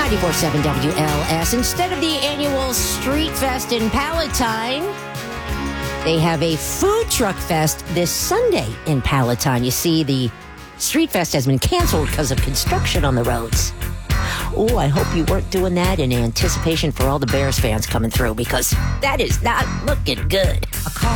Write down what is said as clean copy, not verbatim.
94.7 WLS. Instead of the annual Street Fest in Palatine, they have a food truck fest this Sunday in Palatine. You see, the Street Fest has been canceled because of construction on the roads. Oh, I hope you weren't doing that in anticipation for all the Bears fans coming through, because that is not looking good. A call